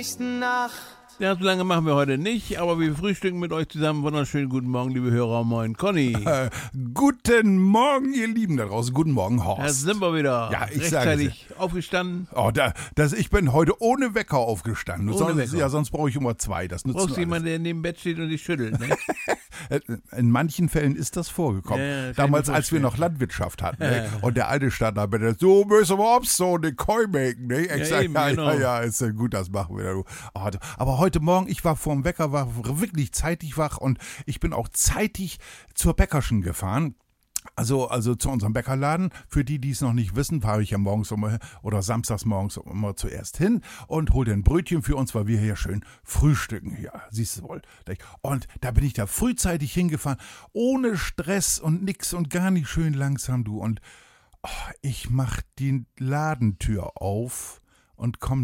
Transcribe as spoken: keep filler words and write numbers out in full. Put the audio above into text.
Nacht. Ja, so lange machen wir heute nicht, aber wir frühstücken mit euch zusammen. Wunderschönen guten Morgen, liebe Hörer. Moin, Conny. Äh, guten Morgen, ihr Lieben da draußen. Guten Morgen, Horst. Da sind wir wieder. Ja, ich sage rechtzeitig aufgestanden. Oh, da, das, ich bin heute ohne Wecker aufgestanden. Ohne sonst, Wecker. Ja, sonst brauche ich immer zwei. Das nützt Brauchst nur du jemanden, alles. der neben dem Bett steht und dich schüttelt, ne? In manchen Fällen ist das vorgekommen. Ja, ja, kann Damals, ich mir als wir vorstellen. noch Landwirtschaft hatten. Ne? Und der Alte stand da mit der, so müssen wir ob's so eine Koi machen. Ne? Ich Ja, sag, eben, ja, genau. ja, ja, ist ja gut, das machen wir. Du. Oh, aber heute Morgen, ich war vorm Wecker, war wirklich zeitig wach und ich bin auch zeitig zur Bäckerschen gefahren. Also, also zu unserem Bäckerladen. Für die, die es noch nicht wissen, fahre ich ja morgens immer oder samstags morgens immer zuerst hin und hole ein Brötchen für uns, weil wir hier schön frühstücken. Ja, siehst du wohl. Und da bin ich da frühzeitig hingefahren, ohne Stress und nix und gar nicht, schön langsam, du. Und oh, ich mach die Ladentür auf und komm